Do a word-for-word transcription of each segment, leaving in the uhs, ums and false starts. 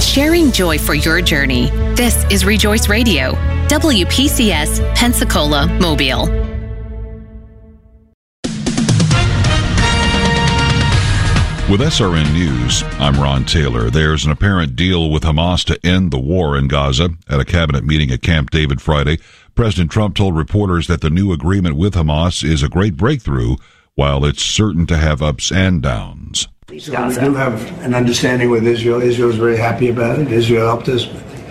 sharing joy for your journey. This is Rejoice Radio, W P C S, Pensacola, Mobile. With S R N News, I'm Ron Taylor. There's an apparent deal with Hamas to end the war in Gaza. At a cabinet meeting at Camp David Friday, President Trump told reporters that the new agreement with Hamas is a great breakthrough, while it's certain to have ups and downs. So we do have an understanding with Israel. Israel's very happy about it. Israel helped us.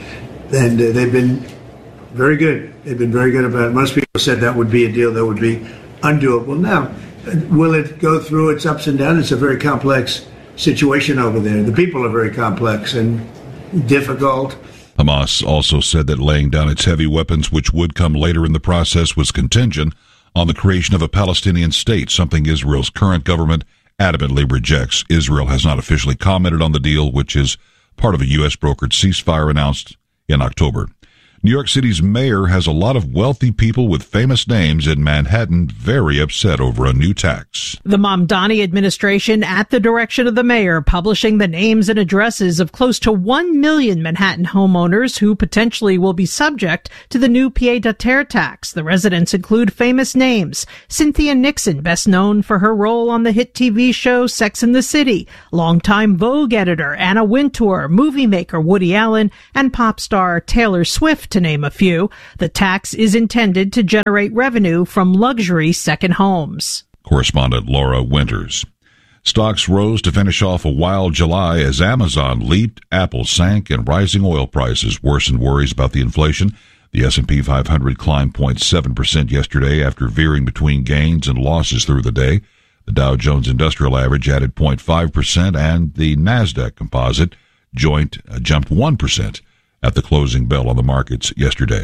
And uh, they've been very good. They've been very good about it. Most people said that would be a deal that would be undoable. Now, will it go through its ups and downs? It's a very complex situation over there. The people are very complex and difficult. Hamas also said that laying down its heavy weapons, which would come later in the process, was contingent on the creation of a Palestinian state, something Israel's current government adamantly rejects. Israel has not officially commented on the deal, which is part of a U S brokered ceasefire announced in October. New York City's mayor has a lot of wealthy people with famous names in Manhattan very upset over a new tax. The Mamdani administration, at the direction of the mayor, publishing the names and addresses of close to one million Manhattan homeowners who potentially will be subject to the new pied-à-terre tax. The residents include famous names: Cynthia Nixon, best known for her role on the hit T V show Sex and the City, longtime Vogue editor Anna Wintour, movie maker Woody Allen, and pop star Taylor Swift, to name a few. The tax is intended to generate revenue from luxury second homes. Correspondent Laura Winters. Stocks rose to finish off a wild July as Amazon leaped, Apple sank, and rising oil prices worsened worries about the inflation. The S and P five hundred climbed zero point seven percent yesterday after veering between gains and losses through the day. The Dow Jones Industrial Average added zero point five percent, and the NASDAQ Composite joint uh, jumped one percent. At the closing bell on the markets yesterday.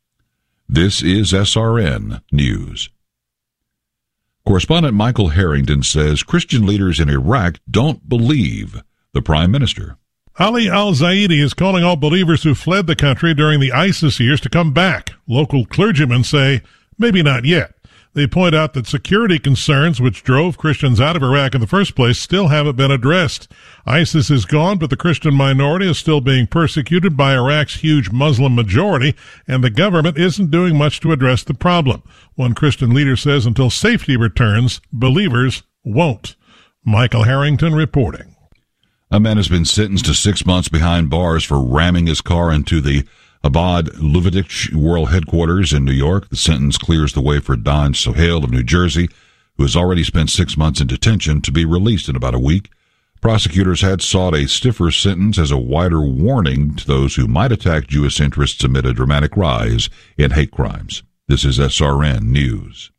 This is S R N News. Correspondent Michael Harrington says Christian leaders in Iraq don't believe the prime minister. Ali al-Zaidi is calling all believers who fled the country during the ISIS years to come back. Local clergymen say maybe not yet. They point out that security concerns which drove Christians out of Iraq in the first place still haven't been addressed. ISIS is gone, but the Christian minority is still being persecuted by Iraq's huge Muslim majority, and the government isn't doing much to address the problem. One Christian leader says until safety returns, believers won't. Michael Harrington reporting. A man has been sentenced to six months behind bars for ramming his car into the Abad Lubavitch World Headquarters in New York. The sentence clears the way for Don Sohail of New Jersey, who has already spent six months in detention, to be released in about a week. Prosecutors had sought a stiffer sentence as a wider warning to those who might attack Jewish interests amid a dramatic rise in hate crimes. This is S R N News.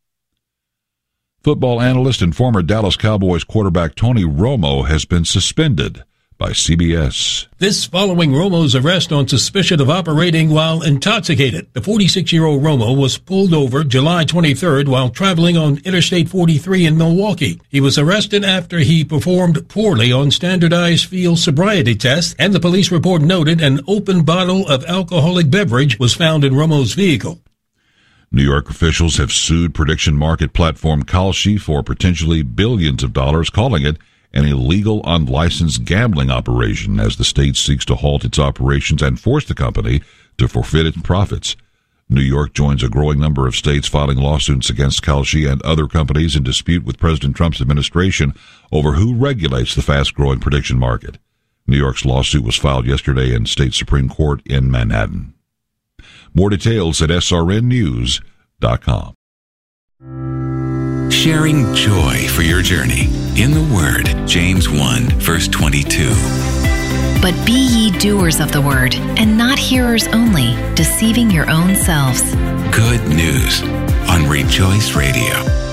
Football analyst and former Dallas Cowboys quarterback Tony Romo has been suspended by C B S. This following Romo's arrest on suspicion of operating while intoxicated. The forty-six-year-old Romo was pulled over July twenty-third while traveling on Interstate forty-three in Milwaukee. He was arrested after he performed poorly on standardized field sobriety tests, and the police report noted an open bottle of alcoholic beverage was found in Romo's vehicle. New York officials have sued prediction market platform Kalshi for potentially billions of dollars, calling it an illegal, unlicensed gambling operation as the state seeks to halt its operations and force the company to forfeit its profits. New York joins a growing number of states filing lawsuits against Kalshi and other companies in dispute with President Trump's administration over who regulates the fast-growing prediction market. New York's lawsuit was filed yesterday in state Supreme Court in Manhattan. More details at S R N news dot com. Sharing joy for your journey. In the Word, James one, verse twenty-two. But be ye doers of the word, and not hearers only, deceiving your own selves. Good news on Rejoice Radio.